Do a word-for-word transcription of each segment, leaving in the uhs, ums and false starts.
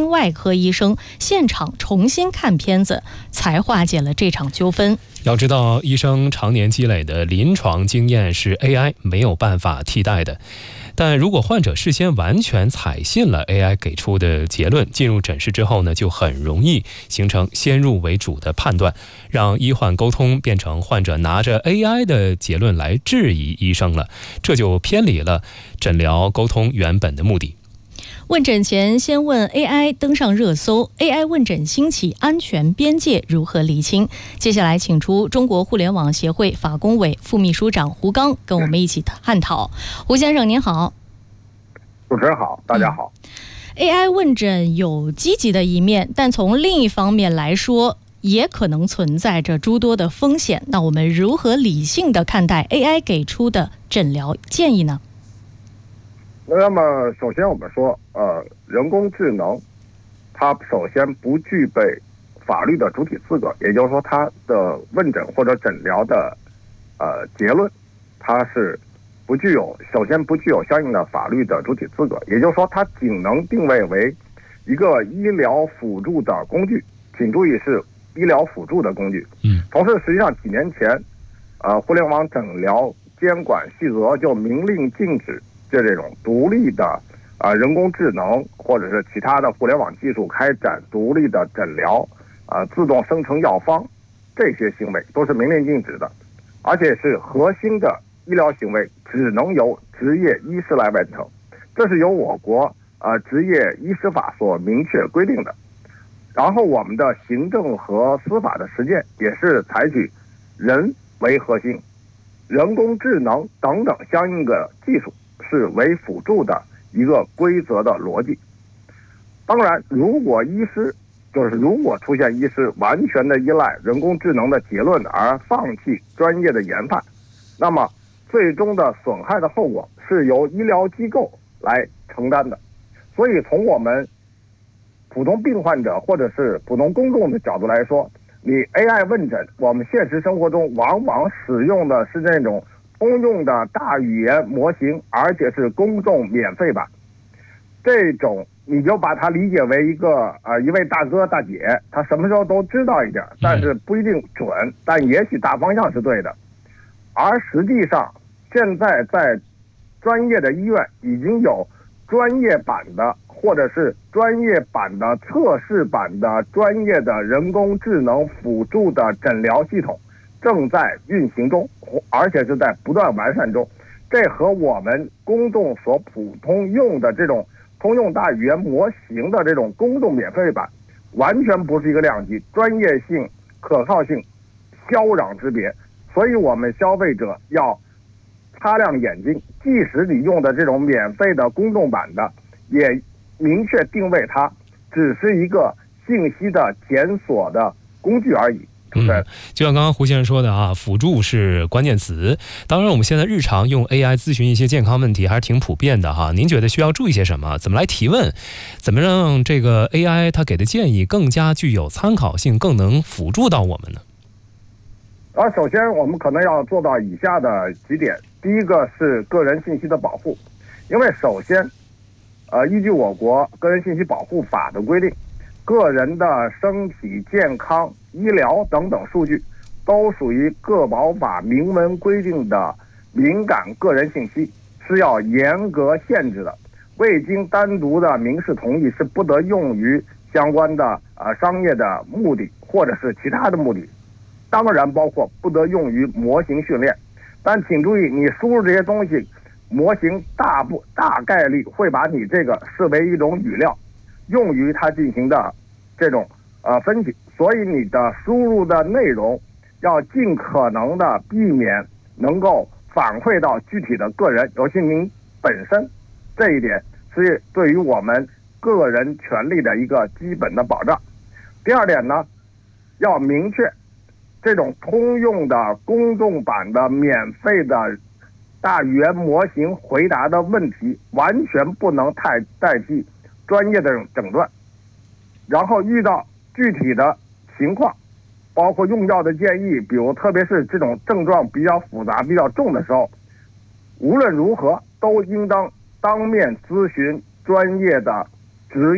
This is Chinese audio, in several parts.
心外科医生现场重新看片子，才化解了这场纠纷。 要知道，医生常年积累的临床经验是 A I 没有办法替代的。但如果患者事先完全采信了 A I 给出的结论，进入诊室之后呢，就很容易形成先入为主的判断，让医患沟通变成患者拿着 A I 的结论来质疑医生了，这就偏离了诊疗沟通原本的目的。 问诊前先问 A I 登上热搜， A I 问诊兴起，安全边界如何厘清？接下来请出中国互联网协会法工委副秘书长胡刚跟我们一起探讨。胡先生您好。 主持人好，大家好。 嗯、A I 问诊有积极的一面，但从另一方面来说，也可能存在着诸多的风险。那我们如何理性的看待 A I 给出的诊疗建议呢？ 那么首先我们说，呃，人工智能它首先不具备法律的主体资格，也就是说它的问诊或者诊疗的呃结论，它是不具有首先不具有相应的法律的主体资格，也就是说它仅能定位为一个医疗辅助的工具，请注意是医疗辅助的工具。 嗯， 同时实际上几年前，呃，互联网诊疗监管细则就明令禁止就这种独立的啊、呃、人工智能或者是其他的互联网技术开展独立的诊疗啊、呃、自动生成药方，这些行为都是明令禁止的，而且是核心的医疗行为只能由执业医师来完成，这是由我国啊、呃、执业医师法所明确规定的。然后我们的行政和司法的实践也是采取人为核心，人工智能等等相应的技术是为辅助的一个规则的逻辑。当然，如果医师就是如果出现医师完全的依赖人工智能的结论而放弃专业的研判，那么最终的损害的后果是由医疗机构来承担的。所以从我们普通病患者或者是普通公众的角度来说，你 A I 问诊，我们现实生活中往往使用的是那种通用的大语言模型，而且是公众免费版。这种你就把它理解为一个呃一位大哥大姐，他什么时候都知道一点，但是不一定准，但也许大方向是对的。而实际上，现在在专业的医院已经有专业版的或者是专业版的测试版的专业的人工智能辅助的诊疗系统正在运行中，而且是在不断完善中。这和我们公众所普通用的这种通用大语言模型的这种公众免费版完全不是一个量级，专业性、可靠性霄壤之别。所以我们消费者要擦亮眼睛，即使你用的这种免费的公众版的，也明确定位它只是一个信息的检索的工具而已。 嗯，就像刚刚胡先生说的啊，辅助是关键词。当然，我们现在日常用 A I 咨询一些健康问题还是挺普遍的哈。您觉得需要注意些什么？怎么来提问？怎么让这个 A I 它给的建议更加具有参考性，更能辅助到我们呢？ 而首先，我们可能要做到以下的几点。第一个是个人信息的保护，因为首先，呃，依据我国个人信息保护法的规定，个人的身体健康、医疗等等数据都属于个保法明文规定的敏感个人信息，是要严格限制的。未经单独的明示同意是不得用于相关的呃商业的目的或者是其他的目的，当然包括不得用于模型训练。但请注意，你输入这些东西，模型大不大概率会把你这个视为一种语料，用于它进行的这种呃分析。所以你的输入的内容要尽可能的避免能够反馈到具体的个人，尤其您本身，这一点是对于我们个人权利的一个基本的保障。第二点呢，要明确这种通用的公众版的免费的大语言模型回答的问题完全不能太代替专业的诊断。然后遇到具体的情况，包括用药的建议，比如特别是这种症状比较复杂比较重的时候，无论如何都应当当面咨询专业的执业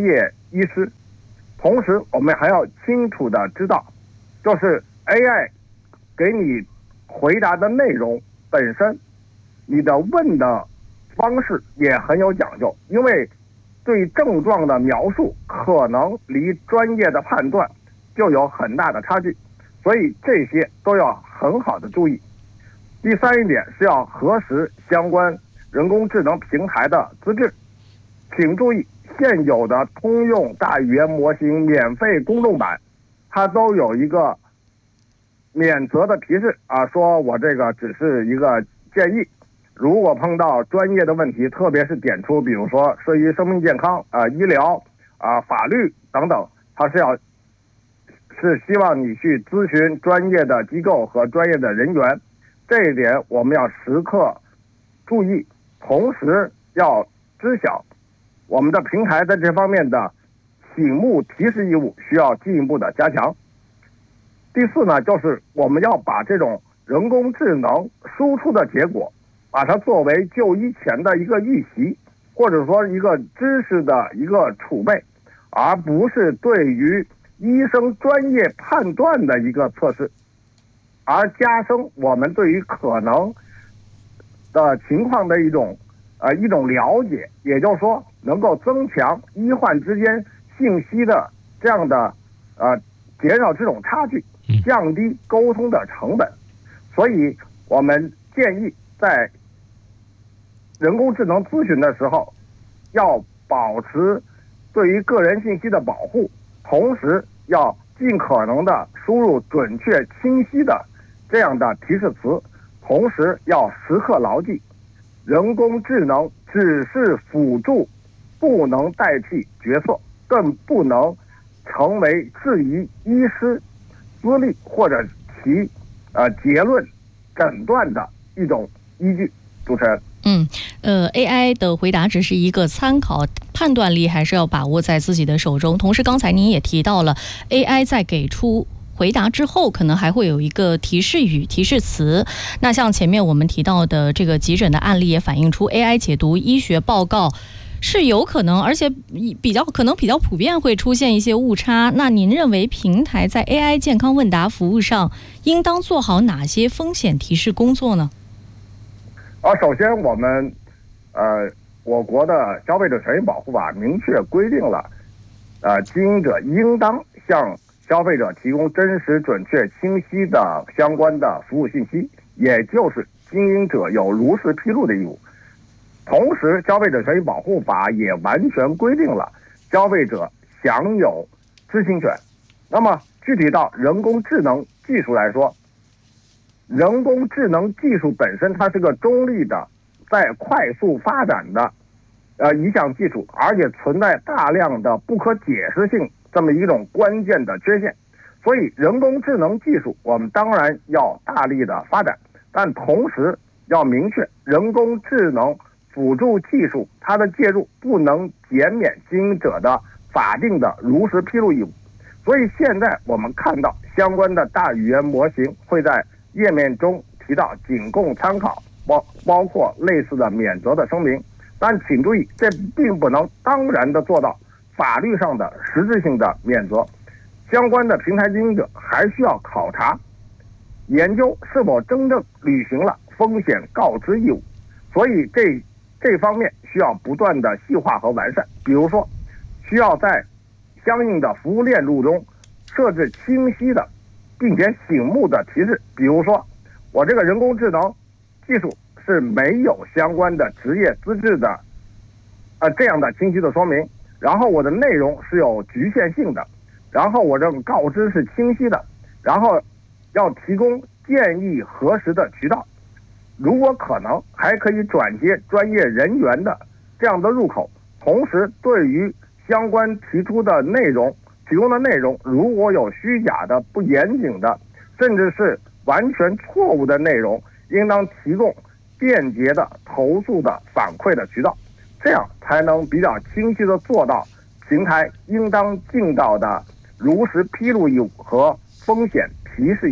医师。同时，我们还要清楚的知道，就是 A I 给你回答的内容本身，你的问的方式也很有讲究，因为对症状的描述可能离专业的判断就有很大的差距，所以这些都要很好的注意。第三一点是要核实相关人工智能平台的资质，请注意，现有的通用大语言模型免费公众版，它都有一个免责的提示啊，说我这个只是一个建议，如果碰到专业的问题，特别是点出比如说涉及生命健康啊、医疗啊、法律等等，它是要是希望你去咨询专业的机构和专业的人员，这一点我们要时刻注意，同时要知晓我们的平台在这方面的醒目提示义务需要进一步的加强。第四呢，就是我们要把这种人工智能输出的结果，把它作为就医前的一个预习，或者说一个知识的一个储备，而不是对于医生专业判断的一个测试，而加深我们对于可能的情况的一种呃一种了解，也就是说能够增强医患之间信息的这样的呃减少这种差距，降低沟通的成本。所以我们建议在人工智能咨询的时候，要保持对于个人信息的保护，同时要尽可能的输入准确清晰的这样的提示词，同时要时刻牢记，人工智能只是辅助，不能代替角色，更不能成为质疑医师资历或者其呃结论诊断的一种依据。主持人， 嗯，呃 ，A I 的回答只是一个参考，判断力还是要把握在自己的手中。同时，刚才您也提到了 A I 在给出回答之后，可能还会有一个提示语、提示词。那像前面我们提到的这个急诊的案例，也反映出 A I 解读医学报告是有可能，而且比较可能比较普遍会出现一些误差。那您认为平台在 A I 健康问答服务上应当做好哪些风险提示工作呢？ 啊，首先我们呃我国的消费者权益保护法明确规定了，呃经营者应当向消费者提供真实、准确、清晰的相关的服务信息，也就是经营者有如实披露的义务。同时，消费者权益保护法也完全规定了消费者享有知情权。那么具体到人工智能技术来说，人工智能技术本身它是个中立的，在快速发展的呃一项技术，而且存在大量的不可解释性这么一种关键的缺陷。所以人工智能技术我们当然要大力的发展，但同时要明确人工智能辅助技术它的介入不能减免经营者的法定的如实披露义务。所以现在我们看到相关的大语言模型会在页面中提到仅供参考，包包括类似的免责的声明，但请注意，这并不能当然的做到法律上的实质性的免责。相关的平台经营者还需要考察研究是否真正履行了风险告知义务，所以这这方面需要不断的细化和完善。比如说，需要在相应的服务链路中设置清晰的并且醒目的提示，比如说我这个人工智能技术是没有相关的职业资质的呃这样的清晰的说明，然后我的内容是有局限性的，然后我这个告知是清晰的，然后要提供建议核实的渠道，如果可能还可以转接专业人员的这样的入口。同时对于相关提出的内容提供的内容，如果有虚假的、不严谨的，甚至是完全错误的内容，应当提供便捷的投诉的反馈的渠道，这样才能比较清晰的做到平台应当尽到的如实披露义务和风险提示义务。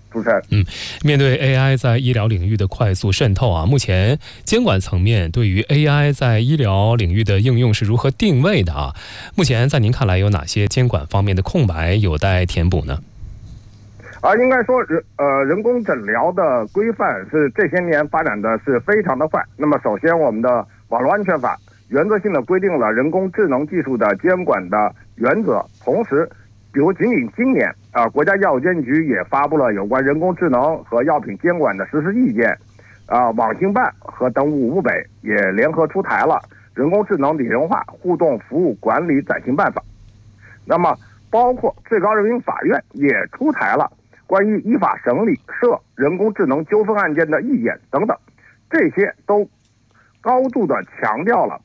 主持人， 嗯，面对 A I 在医疗领域的快速渗透啊，目前监管层面对于 A I 在医疗领域的应用是如何定位的啊？目前在您看来有哪些监管方面的空白有待填补呢？ 啊，应该说人呃人工诊疗的规范是这些年发展的是非常的快。那么首先，我们的网络安全法原则性的规定了人工智能技术的监管的原则，同时，比如仅仅今年啊、呃，国家药监局也发布了有关人工智能和药品监管的实施意见，啊、呃，网信办和等五部委也联合出台了人工智能拟人化互动服务管理暂行办法。那么，包括最高人民法院也出台了关于依法审理涉人工智能纠纷案件的意见等等，这些都高度的强调了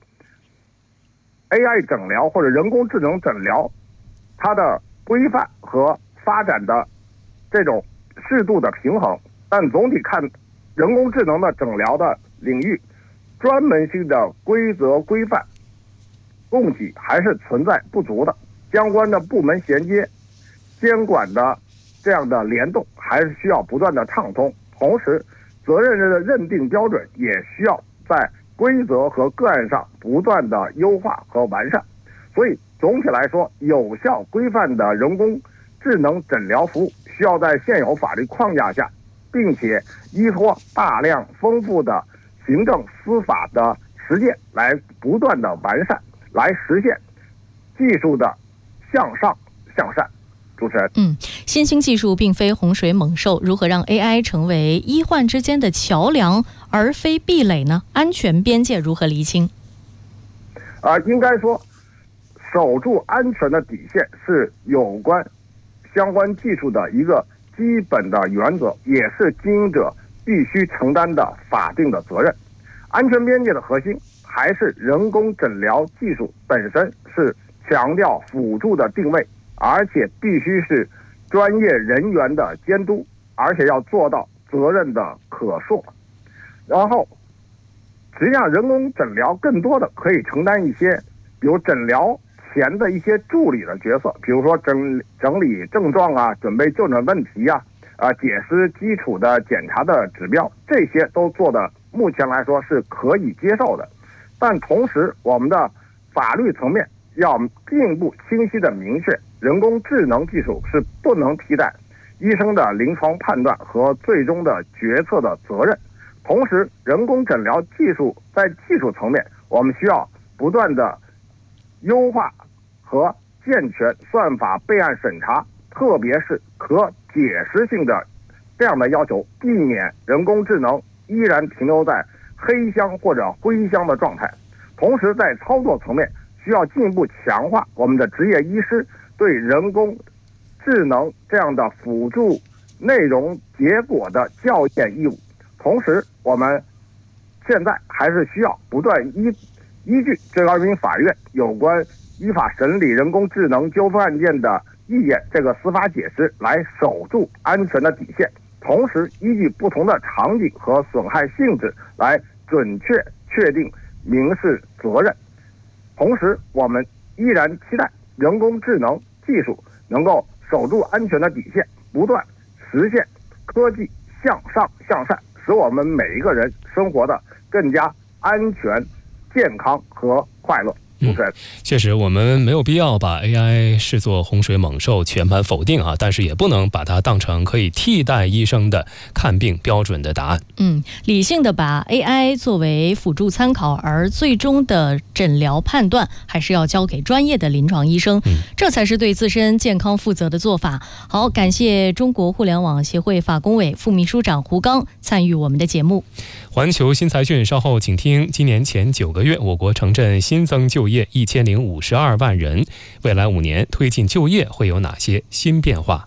A I 诊疗或者人工智能诊疗它的规范和发展的这种适度的平衡。但总体看，人工智能的诊疗的领域专门性的规则规范供给还是存在不足的，相关的部门衔接监管的这样的联动还是需要不断的畅通，同时责任人的认定标准也需要在规则和个案上不断的优化和完善。所以总体来说，有效规范的人工智能诊疗服务需要在现有法律框架下，并且依托大量丰富的行政司法的实践来不断的完善，来实现技术的向上向善。主持人， 嗯，新兴技术并非洪水猛兽，如何让 A I 成为医患之间的桥梁，而非壁垒呢？安全边界如何厘清？ 啊、呃，应该说，守住安全的底线是有关相关技术的一个基本的原则，也是经营者必须承担的法定的责任。安全边界的核心还是人工诊疗技术本身是强调辅助的定位，而且必须是专业人员的监督，而且要做到责任的可溯。然后，实际上人工诊疗更多的可以承担一些，比如诊疗前的一些助理的角色，比如说整整理症状啊，准备就诊问题啊，啊、呃，解释基础的检查的指标，这些都做的目前来说是可以接受的。但同时，我们的法律层面要进一步清晰的明确，人工智能技术是不能替代医生的临床判断和最终的决策的责任。同时，人工诊疗技术在技术层面，我们需要不断的优化和健全算法备案审查，特别是可解释性的这样的要求，避免人工智能依然停留在黑箱或者灰箱的状态。同时，在操作层面，需要进一步强化我们的职业医师对人工智能这样的辅助内容结果的校验义务。同时，我们现在还是需要不断依依据最高人民法院有关依法审理人工智能纠纷案件的意见这个司法解释来守住安全的底线，同时依据不同的场景和损害性质来准确确定民事责任。同时，我们依然期待人工智能技术能够守住安全的底线，不断实现科技向上向善，使我们每一个人生活的更加安全、健康和快乐。 嗯，确实，我们没有必要把 A I 视作洪水猛兽全盘否定啊，但是也不能把它当成可以替代医生的看病标准的答案。 嗯，理性的把 A I 作为辅助参考，而最终的诊疗判断还是要交给专业的临床医生， 嗯， 这才是对自身健康负责的做法。好，感谢中国互联网协会法工委副秘书长胡刚参与我们的节目。 环球新财讯稍后请听。今年前九个月，我国城镇新增就业一千零五十二万人，未来五年推进就业会有哪些新变化？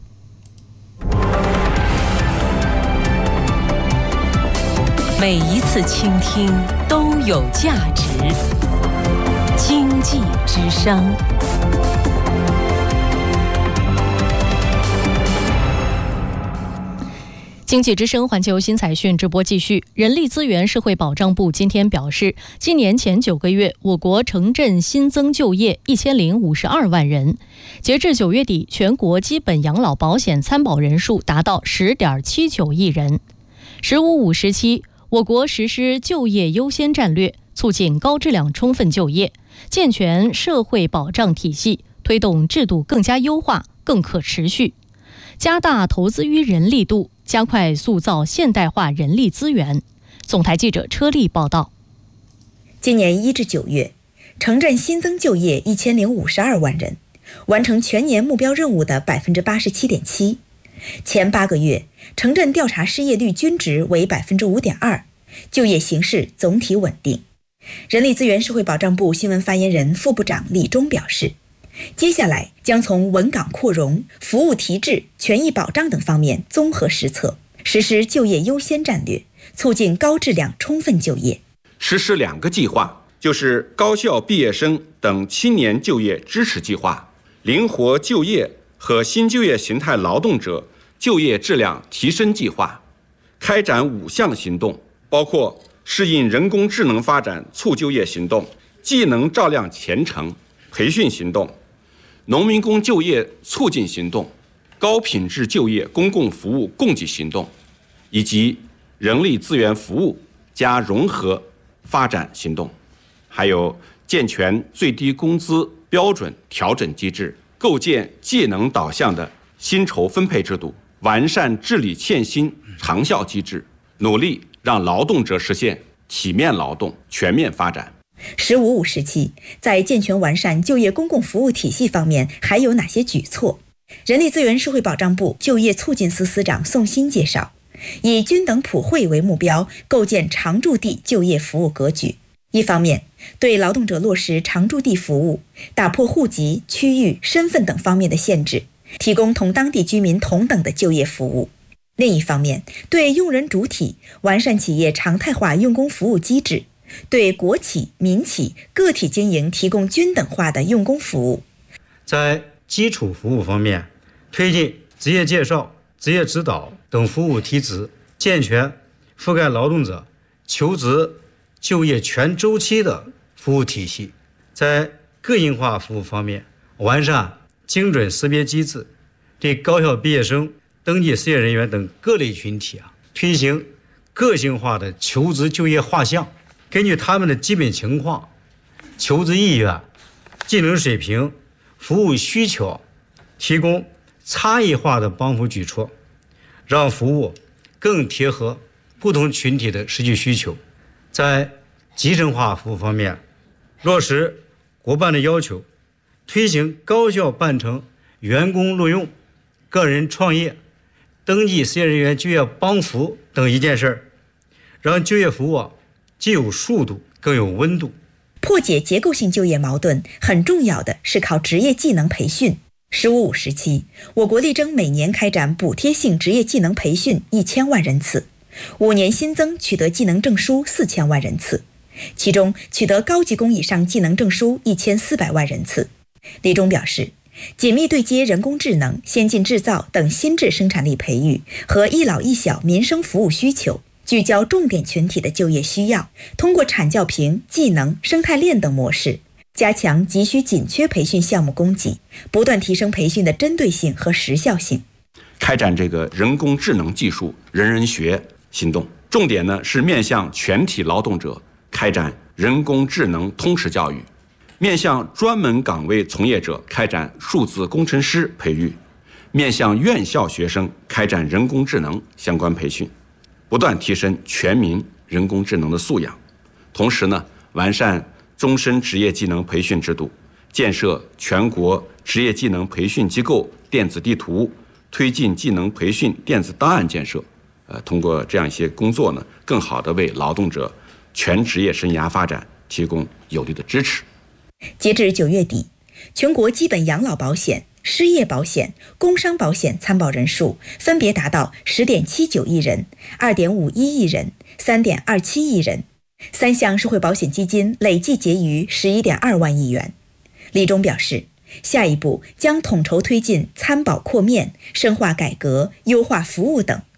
每一次倾听都有价值。经济之声。 经济之声环球新财讯直播继续。人力资源社会保障部今天表示，今年前九个月，我国城镇新增就业一千零五十二万人。截至九月底，全国基本养老保险参保人数达到十点七九亿人。十五五时期，我国实施就业优先战略，促进高质量充分就业，健全社会保障体系，推动制度更加优化、更可持续，加大投资于人力度，加快塑造现代化人力资源。总台记者车丽报道。 今年一至九月，城镇新增就业一千零五十二万人，完成全年目标任务的百分之八十七点七。前八个月，城镇调查失业率均值为百分之五点二，就业形势总体稳定。人力资源社会保障部新闻发言人、副部长李忠表示，接下来将从稳岗扩容、服务提质、权益保障等方面综合施策，实施就业优先战略，促进高质量充分就业。 实施两个计划，就是高校毕业生等青年就业支持计划、灵活就业和新就业形态劳动者就业质量提升计划，开展五项行动，包括适应人工智能发展促就业行动、技能照亮前程培训行动、农民工就业促进行动、高品质就业公共服务供给行动，以及人力资源服务加融合发展行动，还有健全最低工资标准调整机制，构建技能导向的薪酬分配制度，完善治理欠薪长效机制，努力让劳动者实现体面劳动全面发展。 十五五时期，在健全完善就业公共服务体系方面还有哪些举措？人力资源社会保障部就业促进司司长宋鑫介绍，以均等普惠为目标，构建常住地就业服务格局。一方面，对劳动者落实常住地服务，打破户籍、区域、身份等方面的限制，提供同当地居民同等的就业服务。另一方面，对用人主体完善企业常态化用工服务机制，对国企、民企、个体经营提供均等化的用工服务。 在基础服务方面，推进职业介绍、职业指导等服务提质，健全覆盖劳动者求职就业全周期的服务体系。在个性化服务方面，完善精准识别机制，对高校毕业生、登记失业人员等各类群体啊，推行个性化的求职就业画像，根据他们的基本情况、求职意愿、技能水平、服务需求，提供差异化的帮扶举措，让服务更贴合不同群体的实际需求。在集成化服务方面，落实国办的要求，推行高效办成员工录用、个人创业、登记失业人员就业帮扶等一件事，让就业服务啊既有速度更有温度。 破解结构性就业矛盾，很重要的是靠职业技能培训。十五五时期，我国力争每年开展补贴性职业技能培训一千万人次，五年新增取得技能证书四千万人次，其中取得高级工以上技能证书一千四百万人次。李忠表示，紧密对接人工智能、先进制造等新质生产力培育和一老一小民生服务需求，聚焦重点群体的就业需要，通过产教评、技能、生态链等模式，加强急需紧缺培训项目供给，不断提升培训的针对性和时效性。 开展这个人工智能技术人人学行动，重点呢是面向全体劳动者开展人工智能通识教育，面向专门岗位从业者开展数字工程师培育，面向院校学生开展人工智能相关培训，不断提升全民人工智能的素养。同时呢，完善终身职业技能培训制度，建设全国职业技能培训机构电子地图，推进技能培训电子档案建设。呃，通过这样一些工作呢，更好地为劳动者全职业生涯发展提供有力的支持。 截至九月底，全国基本养老保险、失业保险、工伤保险参保人数分别达到十点七九亿人、二点五一亿人、三点二七亿人，三项社会保险基金累计结余十一点二万亿元。李忠表示，下一步将统筹推进参保扩面、深化改革、优化服务等，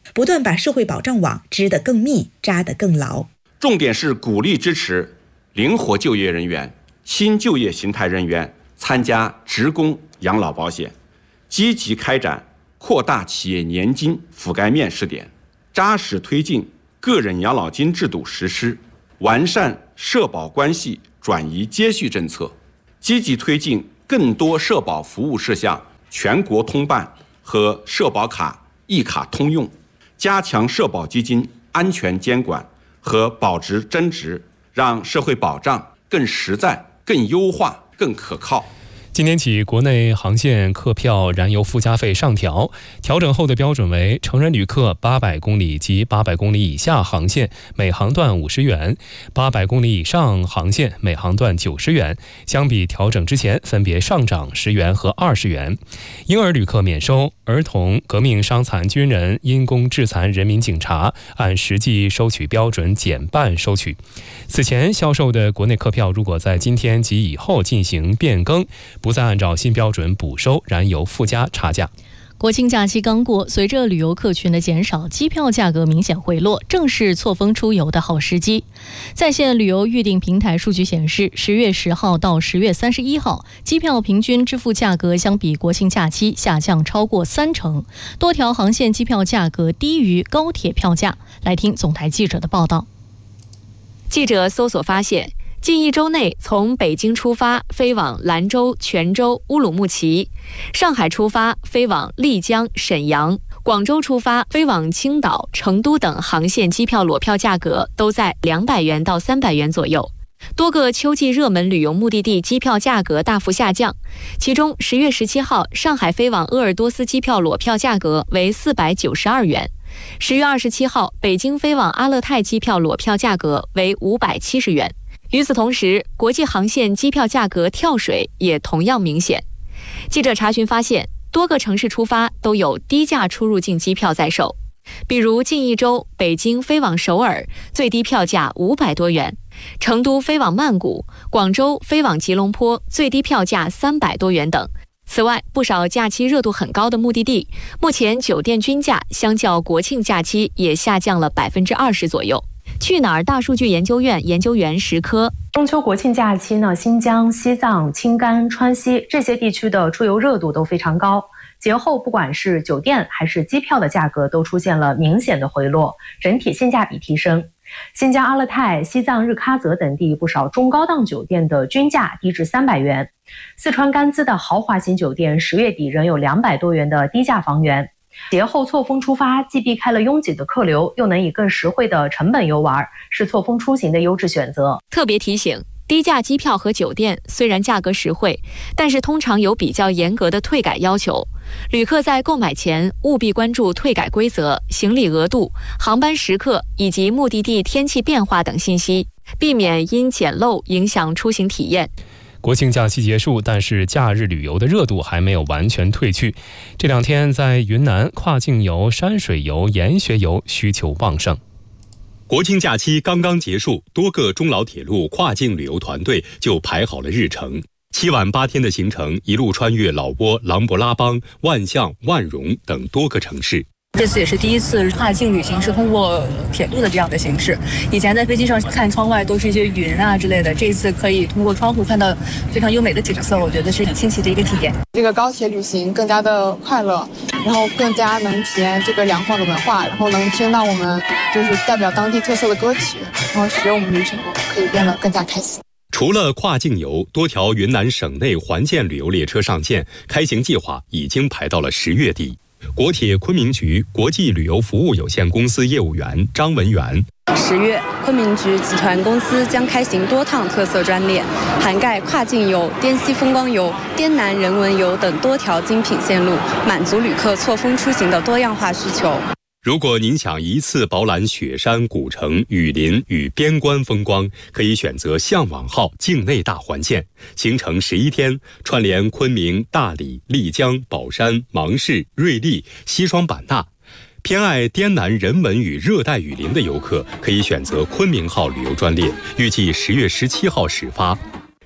不断把社会保障网织得更密，扎得更牢。 重点是鼓励支持灵活就业人员、新就业形态人员参加职工养老保险，积极开展扩大企业年金覆盖面试点，扎实推进个人养老金制度实施，完善社保关系转移接续政策，积极推进更多社保服务事项全国通办和社保卡一卡通用，加强社保基金安全监管和保值增值，让社会保障更实在、更优化、更可靠。 今年起，国内航线客票燃油附加费上调，调整后的标准为成人旅客八百公里及八百公里以下航线每航段五十元，八百公里以上航线每航段九十元，相比调整之前分别上涨十元和二十元。婴儿旅客免收，儿童、革命伤残军人、因公致残人民警察按实际收取标准减半收取。此前销售的国内客票，如果在今天及以后进行变更，不再按照新标准补收燃油附加差价。 国庆假期刚过，随着旅游客群的减少，机票价格明显回落，正是错峰出游的好时机。在线旅游预订平台数据显示，十月十号到十月三十一号，机票平均支付价格相比国庆假期下降超过三成，多条航线机票价格低于高铁票价。来听总台记者的报道。 记者搜索发现，近一周内，从北京出发飞往兰州、泉州、乌鲁木齐；上海出发飞往丽江、沈阳；广州出发飞往青岛、成都等航线机票裸票价格都在两百元到三百元左右。多个秋季热门旅游目的地机票价格大幅下降，其中十月十七号上海飞往鄂尔多斯机票裸票价格为四百九十二元。十月二十七号，北京飞往阿勒泰机票裸票价格为五百七十元。与此同时，国际航线机票价格跳水也同样明显。记者查询发现，多个城市出发都有低价出入境机票在售，比如近一周北京飞往首尔最低票价五百多元，成都飞往曼谷、广州飞往吉隆坡最低票价三百多元等。此外，不少假期热度很高的目的地，目前酒店均价相较国庆假期也下降了百分之二十左右。去哪儿大数据研究院研究员石科， 中秋国庆假期呢，新疆、西藏、青甘、川西这些地区的出游热度都非常高。节后不管是酒店还是机票的价格都出现了明显的回落，整体性价比提升。新疆阿勒泰、西藏日喀则等地不少中高档酒店的均价低至三百元，四川甘孜的豪华型酒店十月底仍有两百多元的低价房源。节后错峰出发，既避开了拥挤的客流，又能以更实惠的成本游玩，是错峰出行的优质选择。 特别提醒，低价机票和酒店虽然价格实惠，但是通常有比较严格的退改要求。旅客在购买前务必关注退改规则、行李额度、航班时刻以及目的地天气变化等信息，避免因捡漏影响出行体验。 国庆假期结束，但是假日旅游的热度还没有完全退去。这两天在云南，跨境游、山水游、研学游需求旺盛。 国庆假期刚刚结束，多个中老铁路跨境旅游团队就排好了日程。七晚八天的行程，一路穿越老挝、琅勃拉邦、万象、万荣等多个城市。 这次也是第一次跨境旅行是通过铁路的这样的形式，以前在飞机上看窗外都是一些云啊之类的，这一次可以通过窗户看到非常优美的景色，我觉得是很新奇的一个体验。 这个高铁旅行更加的快乐，然后更加能体验这个两广的文化，然后能听到我们就是代表当地特色的歌曲，然后使得我们旅程可以变得更加开心。 除了跨境游，多条云南省内环线旅游列车上线，开行计划已经排到了十月底。国铁昆明局国际旅游服务有限公司业务员张文元， 十月，昆明局集团公司将开行多趟特色专列，涵盖跨境游、滇西风光游、滇南人文游等多条精品线路，满足旅客错峰出行的多样化需求。 如果您想一次饱览雪山、古城、雨林与边关风光，可以选择向往号境内大环线，行程十一天，串联昆明、大理、丽江、保山、芒市、瑞丽、西双版纳。偏爱滇南人文与热带雨林的游客，可以选择昆明号旅游专列，预计十月十七号始发。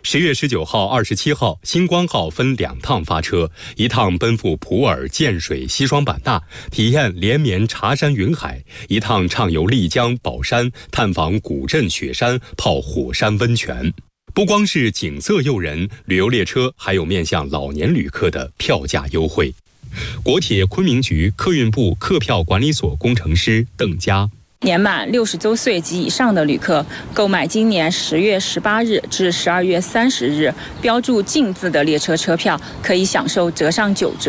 十月十九号、二十七号，星光号分两趟发车，一趟奔赴普洱、建水、西双版纳，体验连绵茶山云海；一趟畅游丽江、宝山，探访古镇雪山，泡火山温泉。不光是景色诱人，旅游列车还有面向老年旅客的票价优惠。国铁昆明局客运部客票管理所工程师邓佳。 年满六十周岁及以上的旅客购买今年十月十八日至十二月三十日标注“进”字的列车车票，可以享受折上九折。